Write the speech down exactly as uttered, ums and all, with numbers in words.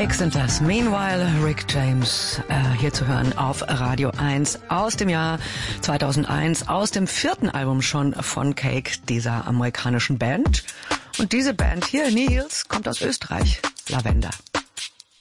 Cake sind das. Meanwhile, Rick James, äh, hier zu hören auf Radio eins aus dem Jahr zweitausendeins, aus dem vierten Album schon von Cake, dieser amerikanischen Band. Und diese Band hier, Nihils, kommt aus Österreich. Lavender.